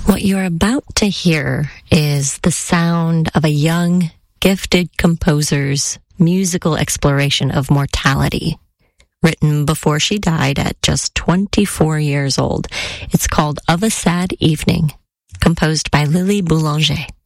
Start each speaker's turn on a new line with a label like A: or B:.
A: What you're about to hear is the sound of a young, gifted composer's musical exploration of mortality, written before she died at just 24 years old. It's called Of a Sad Evening, composed by Lily Boulanger.